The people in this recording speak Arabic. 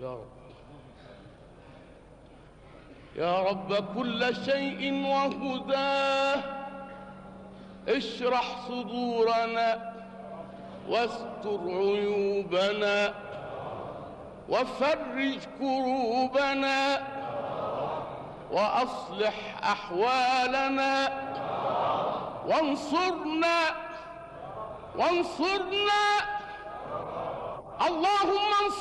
يا رب. يا رب كل شيء وهداه، اشرح صدورنا واستر عيوبنا وفرج كروبنا وأصلح أحوالنا وانصرنا اللهم انصرنا.